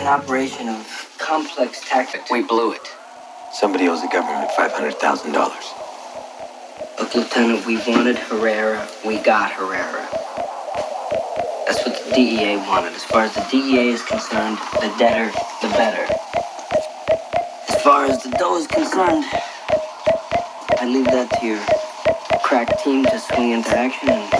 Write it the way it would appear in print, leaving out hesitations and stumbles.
an operation of complex tactics. We blew it. Somebody owes the government $500,000. Look, Lieutenant, we wanted Herrera. We got Herrera. That's what the DEA wanted. As far as the DEA is concerned, the deader, the better. As far as the dough is concerned, I leave that to your crack team to swing into action and